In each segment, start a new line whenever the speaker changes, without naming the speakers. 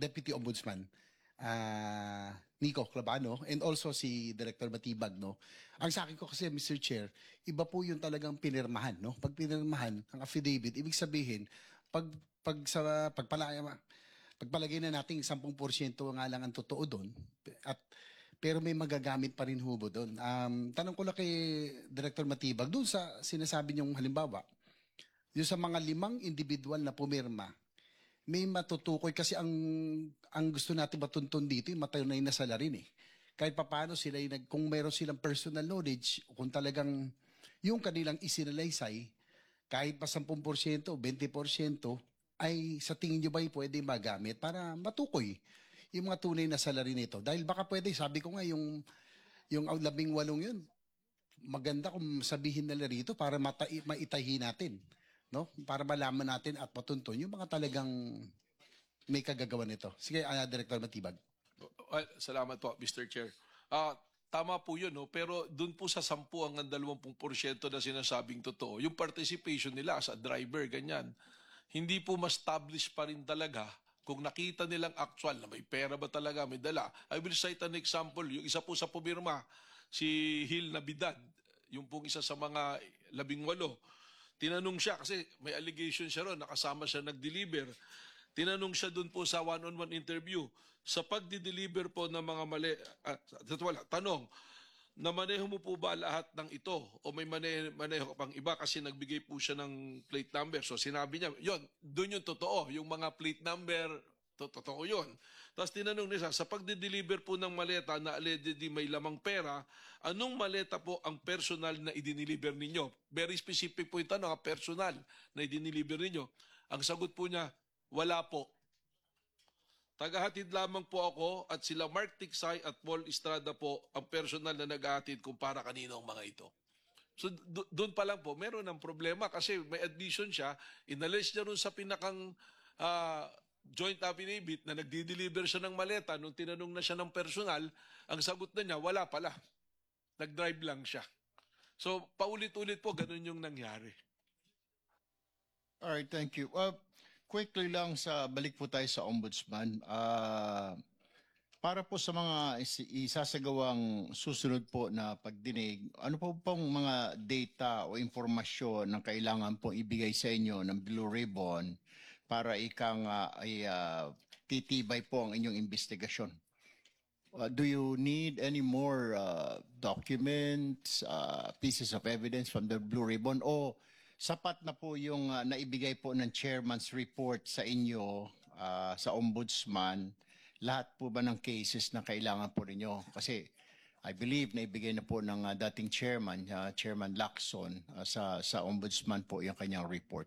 Deputy Ombudsman Nico Clavano and also si Director Matibag, no. Ang sa akin ko kasi, Mr. Chair, iba po yung talagang pinirmahan, no. Pag pinirmahan ang affidavit, ibig sabihin pagpalagay na nating 10% nga lang ang totoo doon pero may magagamit pa rin hubo doon. Tanong ko lang kay Director Matibag doon sa sinasabi niyong halimbawa, yung sa mga 5 individual na pumirma, may matutukoy kasi ang gusto natin matuntun dito yung matunay na salarin eh. Kahit papaano sila kung meron silang personal knowledge o kung talagang yung kanilang isinalaysay kahit pa 10% o 20% ay sa tingin nyo ba pwede magamit para matukoy yung mga tunay na salary nito? Dahil baka pwede, sabi ko nga yung 18 yun, maganda kung sabihin nila rito para maitahi natin. No? Para malaman natin at matuntun yung mga talagang may kagagawa nito. Sige, Director Matibag.
Salamat po, Mr. Chair. Tama po yun, no? Pero dun po sa 10 hanggang 20% na sinasabing totoo, yung participation nila sa driver, ganyan, hindi po ma-establish pa rin talaga kung nakita nilang actual na may pera ba talaga, may dala. I will cite an example. Yung isa po sa pumirma, si Hil Nabidad, yung pong isa sa mga 18, tinanong siya, kasi may allegation siya ron, nakasama siya nag-deliver. Tinanong siya dun po sa one-on-one interview, sa pagdi-deliver po ng mga mali, tanong, namaneho mo po ba lahat ng ito? O may maneho ka pang iba kasi nagbigay po siya ng plate number. So sinabi niya, yun, dun yung totoo, yung mga plate number, totoo yun. Tapos tinanong niya, sa pagdi-deliver po ng maleta na allegedly may lamang pera, anong maleta po ang personal na idiniliver ninyo? Very specific po yung tanong, personal na idiniliver ninyo. Ang sagot po niya, wala po. Tagahatid lamang po ako at sila Mark Tiksay at Paul Estrada po ang personal na naghahatid kung para kanino ang mga ito. So doon pa lang po, meron ng problema kasi may admission siya, inalis niya rin sa pinakang joint affidavit na nagdi-deliver siya ng maleta. Nung tinanong na siya ng personal, ang sagot na niya, wala pala. Nag-drive lang siya. So paulit-ulit po, ganun yung nangyari.
Alright, thank you. Quickly lang, balik po tayo sa Ombudsman. Para po sa mga isasagawang susunod po na pagdinig, ano po pong mga data o informasyon na kailangan pong ibigay sa inyo ng Blue Ribbon para titibay po ang inyong investigasyon? Do you need any more documents, pieces of evidence from the Blue Ribbon, o sapat na po yung naibigay po ng chairman's report sa inyo sa Ombudsman, lahat po ba ng cases na kailangan po ninyo? Kasi I believe naibigay na po ng dating chairman, Chairman Lacson, sa Ombudsman po yung kanyang report.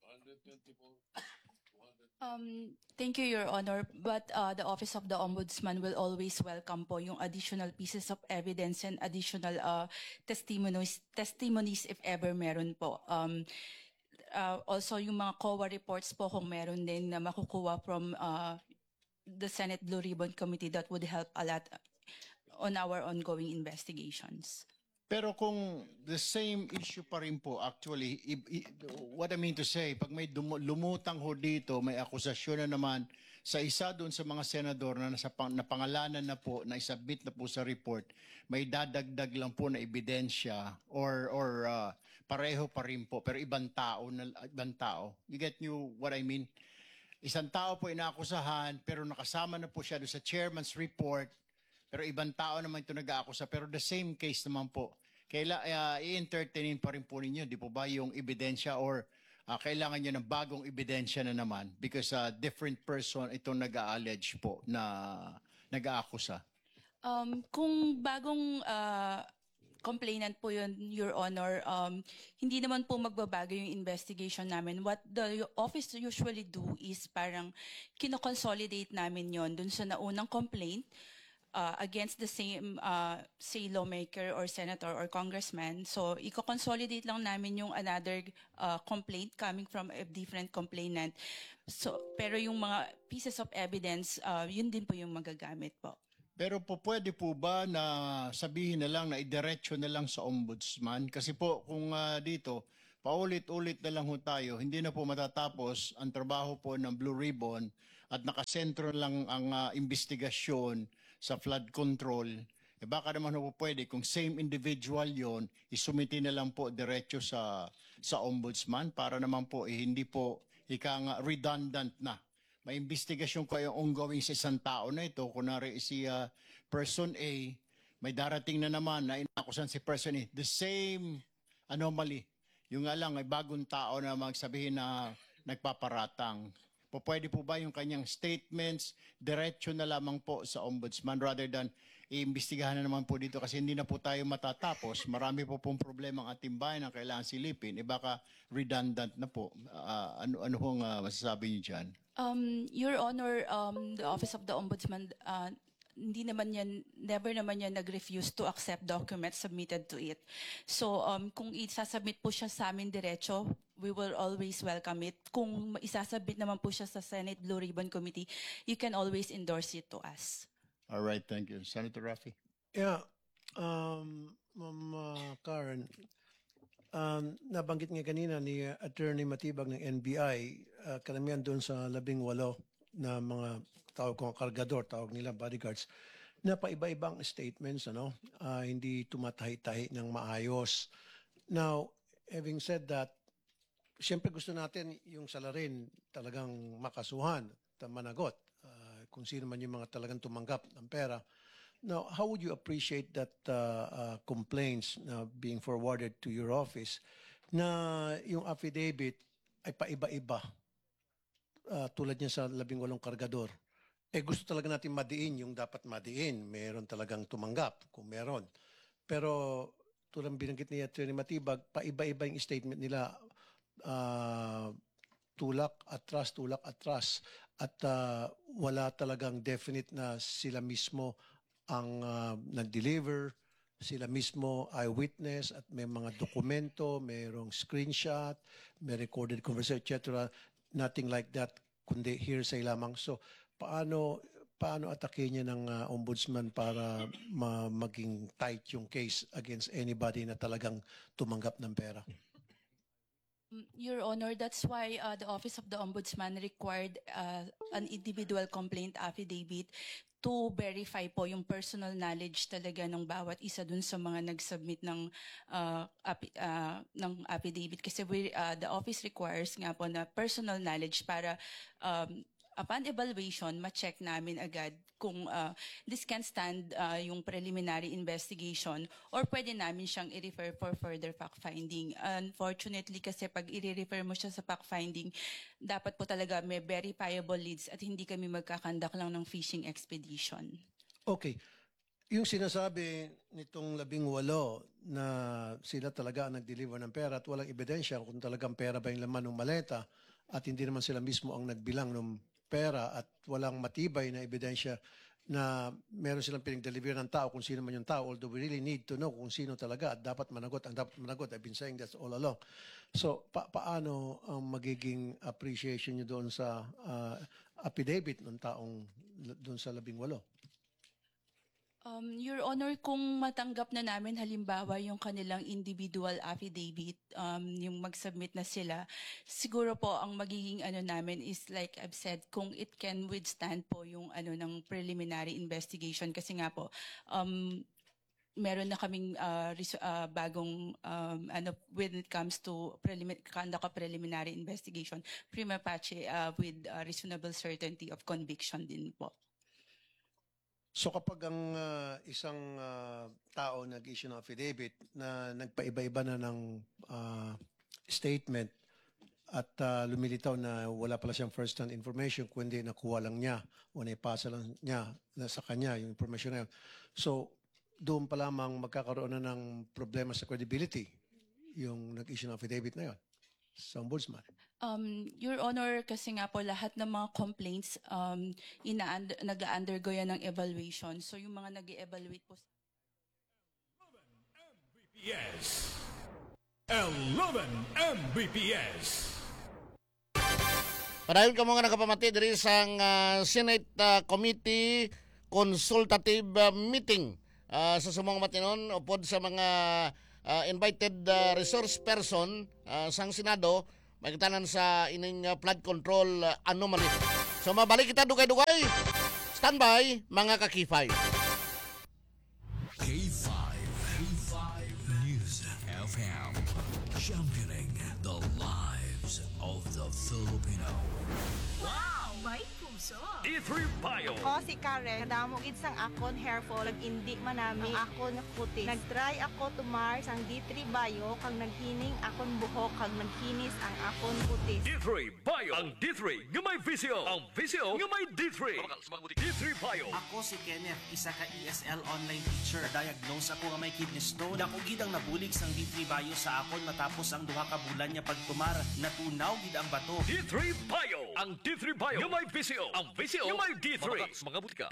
Thank you, Your Honor. But the Office of the Ombudsman will always welcome po yung additional pieces of evidence and additional testimonies if ever meron po. Also, yung mga COA reports po kung meron din na makukuha from the Senate Blue Ribbon Committee, that would help a lot on our ongoing investigations.
Pero kung the same issue pa rin po, actually, what I mean to say, pag may lumutang ho dito, may akusasyon na naman sa isa doon sa mga senador na napangalanan na po, na isubmit na po sa report, may dadagdag lang po na ebidensya or pareho pa rin po, pero ibang tao. You get what I mean? Isang tao po inaakusahan, pero nakasama na po siya doon sa chairman's report, pero ibang tao naman ito nag-aakusa, pero the same case naman po. I-entertainin pa rin po ninyo, di po ba, yung ebidensya, or kailangan nyo ng bagong ebidensya na naman because different person itong nag-a-allege po na nag-aakusa?
Kung bagong complainant po yun, Your Honor, hindi naman po magbabago yung investigation namin. What the office usually do is parang kino-consolidate namin yon dun sa naunang complaint against the same, say, lawmaker or senator or congressman. So, i-consolidate lang namin yung another complaint coming from a different complainant. So, pero yung mga pieces of evidence, yun din po yung magagamit po.
Pero po pwede po ba na sabihin na lang na idiretso na lang sa Ombudsman? Kasi po kung dito, paulit-ulit na lang ho tayo, hindi na po matatapos ang trabaho po ng Blue Ribbon at nakasentro lang ang investigasyon sa flood control, baka naman po pwede kung same individual yon, isumiti na lang po diretso sa ombudsman para naman po hindi po redundant na. May investigasyon ko yung ongoing sa isang tao na ito, kunwari si person A, may darating na naman na inakusan si person A, the same anomaly. Yung nga lang, may bagong tao na magsabihin na nagpaparatang. Pwede po ba yung kanyang statements diretso na lamang po sa ombudsman rather than iimbestigahan na naman po dito kasi hindi na po tayo matatapos. Marami po pong problema ang ating bayan ang kailangan silipin. Baka redundant na po. Ano pong masasabi niyo dyan?
Your Honor, the Office of the Ombudsman, never naman yan nag-refuse to accept documents submitted to it. So, kung isasubmit po siya sa amin diretso, we will always welcome it. Kung isasubmit naman po siya sa Senate Blue Ribbon Committee, you can always endorse it to us.
All right, thank you. Senator Raffy?
Yeah, Ma'am Karen, nabanggit nga kanina ni Attorney Matibag ng NBI, karamihan doon sa 18 na mga tawag kong kargador, tawag nila bodyguards, na paiba-ibang statements, hindi tumatahi-tahi ng maayos. Now, having said that, siyempre gusto natin yung salarin talagang makasuhan, managot, kung sino man yung mga talagang tumanggap ng pera. Now, how would you appreciate that complaints being forwarded to your office na yung affidavit ay paiba-iba tulad niya sa 18 kargador? Gusto talaga natin madiin yung dapat madiin. Meron talagang tumanggap kung meron. Pero tulad binanggit ni Atty. Matibag, paiba-iba yung statement nila. Tulak, atras. At wala talagang definite na sila mismo ang nag-deliver, sila mismo eyewitness at may mga dokumento, mayroong screenshot, may recorded conversation, etc. Nothing like that, kundi hearsay lamang. So, paano atake niya ng ombudsman para maging tight yung case against anybody na talagang tumanggap ng pera?
Your Honor, that's why the Office of the Ombudsman required an individual complaint affidavit to verify po yung personal knowledge talaga ng bawat isa dun sa mga nag-submit ng affidavit. Kasi the office requires nga po na personal knowledge para upon evaluation, ma-check namin agad kung this can stand yung preliminary investigation or pwede namin siyang i-refer for further fact-finding. Unfortunately, kasi pag i-refer mo siya sa fact-finding, dapat po talaga may verifiable leads at hindi kami magkakandak lang ng fishing expedition.
Okay. Yung sinasabi nitong 18 na sila talaga ang nag-deliver ng pera at walang ebidensya kung talagang pera ba yung laman ng maleta at hindi naman sila mismo ang nagbilang ng pera at walang matibay na ebidensya na meron silang pinag-deliver ng tao kung sino man yung tao, although we really need to know kung sino talaga at dapat managot. Ang dapat managot, I've been saying that all along. So, paano ang magiging appreciation nyo doon sa affidavit ng taong doon sa 18?
Your Honor, kung matanggap na namin halimbawa yung kanilang individual affidavit, yung mag-submit na sila, siguro po ang magiging namin is like I've said, kung it can withstand po yung ng preliminary investigation kasi nga po meron na kaming bagong when it comes to conduct a preliminary investigation, prima facie with reasonable certainty of conviction din po.
So kapag ang isang tao nag-issue ng affidavit na nagpaiba-iba na ng statement at lumilitaw na wala pala siyang first-hand information kundi nakuha lang niya o naipasa lang niya na sa kanya yung information na yun. So doon pa lamang magkakaroon na ng problema sa credibility yung nag-issue ng affidavit na yun sa ombudsman.
Your Honor, kasi nga po lahat ng mga complaints nag-undergo yan ng evaluation. So yung mga nag-evaluate po
11 Mbps.
Padayon ka mga nakapamati diri sang Senate Committee Consultative Meeting sa sumong matinon upod sa mga invited resource person sang Senado magtanan sa ining flood control anomaly. So mabalik kita dugay-dugay. Standby, mga kakifay.
K5 News FM, championing the lives of the Filipino.
Wow! May puso!
D3 Bio.
Ako si Karen, kadamo gid sang akon hair fall, indi man nami ang akon kutis. Nagtry ako tumar sang D3 Bio kang naghining akon buhok kang nagkinis ang akon kutis.
D3 Bio. Ang D3 nga may visyo. Ang visyo nga may D3. D3 Bio.
Ako si Kenneth, isa ka ESL online teacher. Diagnose ako nga may kidney stone. Dako gid ang nabulig sang D3 Bio sa akon matapos ang duha ka bulan niya pagtumar. Natunaw gid ang bato.
D3 Bio. Ang D3 Bio nga may visyo. Ang visyo nga may D3. Mga butika.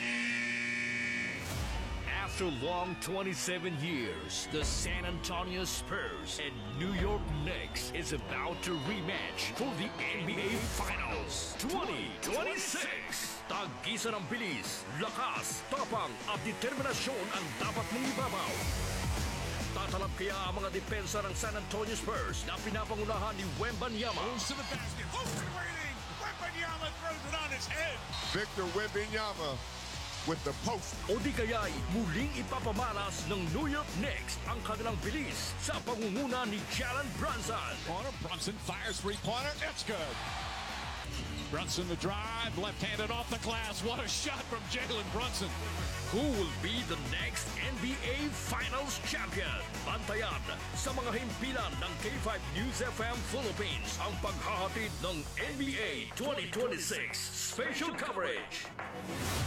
After long 27 years, the San Antonio Spurs and New York Knicks is about to rematch for the NBA Finals 2026. Tag-isa ng bilis, lakas, tapang at determinasyon ang dapat mong ibabaw. Tatalab kaya ang mga depensa ng San Antonio Spurs na pinapangunahan ni Wembanyama.
Goes to the basket. Waiting. Wembanyama throws it on his head.
Victor Wembanyama with the post.
O di kaya'y muling ipapamalas ng New York Knicks ang kanilang bilis sa pangunguna ni Jalen Brunson.
Brunson fires three-pointer. It's good. Brunson the drive, left-handed off the glass. What a shot from Jalen Brunson.
Who will be the next NBA Finals champion? Bantayan sa mga himpilan ng K5 News FM Philippines ang paghahatid ng NBA 2026 special coverage.